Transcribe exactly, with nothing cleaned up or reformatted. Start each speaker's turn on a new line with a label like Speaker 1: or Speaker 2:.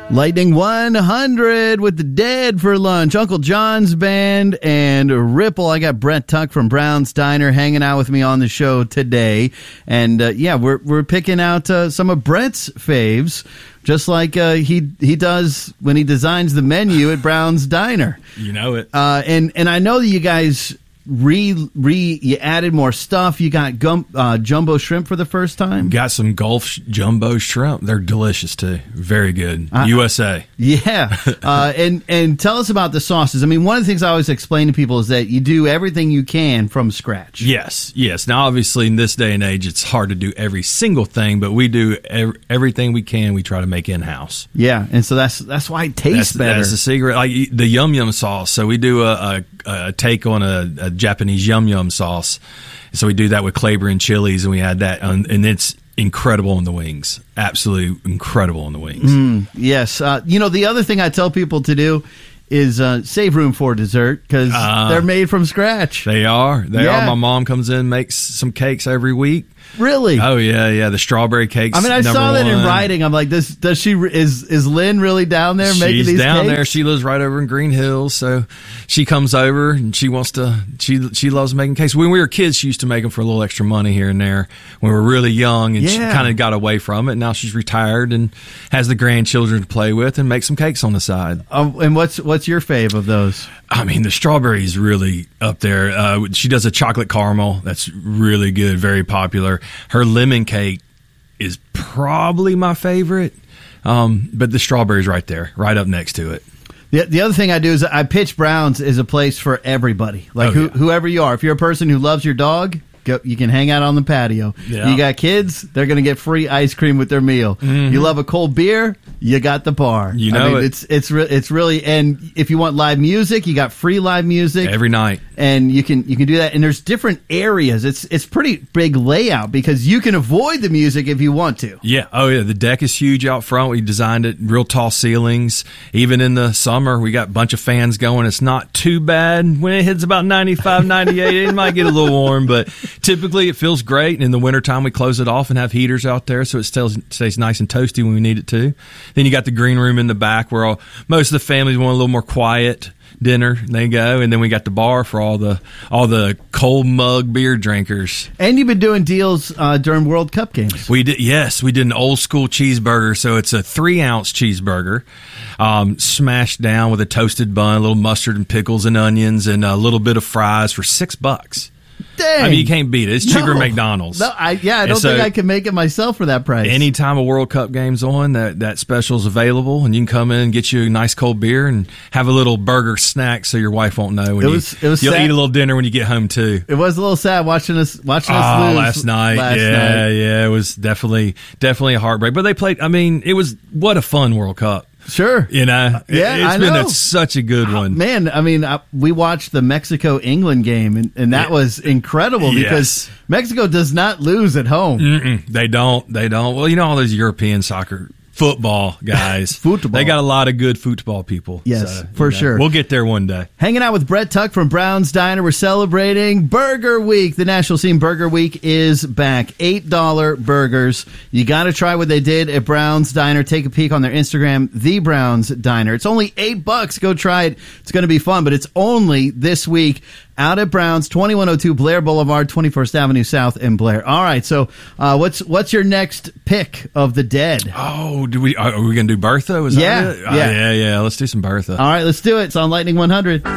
Speaker 1: Lightning one hundred with the Dead for lunch. Uncle John's Band and Ripple. I got Brett Tuck from Brown's Diner hanging out with me on the show today. And, uh, yeah, we're we're picking out uh, some of Brett's faves, just like uh, he he does when he designs the menu at Brown's Diner.
Speaker 2: You know it.
Speaker 1: Uh, and, and I know that you guys... Re re you added more stuff. You got gum, uh, jumbo shrimp for the first time.
Speaker 2: Got some Gulf sh- jumbo shrimp. They're delicious too. Very good. Uh, U S A.
Speaker 1: Yeah. uh, and and tell us about the sauces. I mean, one of the things I always explain to people is that you do everything you can from scratch.
Speaker 2: Yes. Yes. Now, obviously, in this day and age, it's hard to do every single thing, but we do ev- everything we can. We try to make in house.
Speaker 1: Yeah, and so that's that's why it tastes
Speaker 2: that's,
Speaker 1: better.
Speaker 2: That's the secret. Like the yum yum sauce. So we do a, a, a take on a, a Japanese yum yum sauce. So we do that with Claiborne chilies, and we add that, and, and it's incredible on the wings. Absolutely incredible on the wings.
Speaker 1: Mm, yes. Uh, you know, the other thing I tell people to do is uh, save room for dessert because uh, they're made from scratch.
Speaker 2: They are. They
Speaker 1: yeah.
Speaker 2: are. My mom comes in, makes some cakes every week.
Speaker 1: Really?
Speaker 2: Oh yeah, yeah. The strawberry cakes.
Speaker 1: I mean, I saw that
Speaker 2: one.
Speaker 1: in writing. I'm like, does does she is is Lynn really down there making
Speaker 2: She's
Speaker 1: these
Speaker 2: down
Speaker 1: cakes?
Speaker 2: there. She lives right over in Green Hills, so she comes over and she wants to. She she loves making cakes. When we were kids, she used to make them for a little extra money here and there. When we were really young, and
Speaker 1: yeah.
Speaker 2: she kind of got away from it. Now she's retired and has the grandchildren to play with and make some cakes on the side.
Speaker 1: Um, and what's what's your fave of those?
Speaker 2: I mean, the strawberry's really up there. Uh, she does a chocolate caramel that's really good, very popular. Her lemon cake is probably my favorite, um, but the strawberry's right there, right up next to it.
Speaker 1: The, the other thing I do is I pitch Brown's as a place for everybody, like
Speaker 2: oh,
Speaker 1: who,
Speaker 2: yeah.
Speaker 1: whoever you are. If you're a person who loves your dog, go, you can hang out on the patio.
Speaker 2: Yeah.
Speaker 1: You got kids, they're going to get free ice cream with their meal. Mm-hmm. You love a cold beer, you got the bar.
Speaker 2: You know
Speaker 1: I mean,
Speaker 2: it.
Speaker 1: It's it's re- it's really, and if you want live music, you got free live music
Speaker 2: every night,
Speaker 1: and you can you can do that. And there's different areas. It's it's pretty big layout because you can avoid the music if you want to.
Speaker 2: Yeah. Oh yeah. The deck is huge out front. We designed it real tall ceilings. Even in the summer, we got a bunch of fans going. It's not too bad when it hits about ninety-five, ninety-eight. It might get a little warm, but typically it feels great. And in the wintertime, we close it off and have heaters out there so it stays, stays nice and toasty when we need it to. Then you got the green room in the back where all, most of the families want a little more quiet dinner. They go, and then we got the bar for all the all the cold mug beer drinkers.
Speaker 1: And you've been doing deals uh, during World Cup games.
Speaker 2: We did, yes, we did an old school cheeseburger. So it's a three ounce cheeseburger, um, smashed down with a toasted bun, a little mustard and pickles and onions, and a little bit of fries for six bucks.
Speaker 1: Dang.
Speaker 2: I mean, you can't beat it. It's cheaper
Speaker 1: no.
Speaker 2: than McDonald's.
Speaker 1: No, I, yeah, I don't
Speaker 2: so,
Speaker 1: think I can make it myself for that price.
Speaker 2: Anytime a World Cup game's on, that, that special's available, and you can come in and get you a nice cold beer and have a little burger snack so your wife won't know. When
Speaker 1: it was,
Speaker 2: you,
Speaker 1: it was
Speaker 2: you'll
Speaker 1: sad.
Speaker 2: eat a little dinner when you get home, too.
Speaker 1: It was a little sad watching us watching us
Speaker 2: oh,
Speaker 1: lose
Speaker 2: last night.
Speaker 1: Last
Speaker 2: yeah,
Speaker 1: night.
Speaker 2: yeah. It was definitely definitely a heartbreak. But they played, I mean, it was, what a fun World Cup.
Speaker 1: Sure.
Speaker 2: You know,
Speaker 1: yeah,
Speaker 2: it, it's
Speaker 1: I
Speaker 2: been
Speaker 1: know.
Speaker 2: A, such a good one.
Speaker 1: Oh, man, I mean, I, we watched the Mexico-England game, and, and that
Speaker 2: yeah.
Speaker 1: was incredible because
Speaker 2: yes.
Speaker 1: Mexico does not lose at home.
Speaker 2: Mm-mm, they don't. They don't. Well, you know, all those European soccer football guys.
Speaker 1: Football.
Speaker 2: They got a lot of good football people.
Speaker 1: Yes,
Speaker 2: so,
Speaker 1: for
Speaker 2: you know,
Speaker 1: sure.
Speaker 2: We'll get there one day.
Speaker 1: Hanging out with Brett Tuck from Brown's Diner. We're celebrating Burger Week. The National Scene Burger Week is back. eight dollar burgers. You got to try what they did at Brown's Diner. Take a peek on their Instagram, The Brown's Diner. It's only eight bucks. Go try it. It's going to be fun, but it's only this week. Out at Brown's, twenty-one oh two Blair Boulevard, twenty-first Avenue South in Blair. All right, so uh, what's what's your next pick of the Dead?
Speaker 2: Oh, do we are we going to do Bertha? Is
Speaker 1: yeah,
Speaker 2: that it?
Speaker 1: yeah.
Speaker 2: Oh, yeah, yeah. Let's do some Bertha.
Speaker 1: All right, let's do it. It's on Lightning one hundred.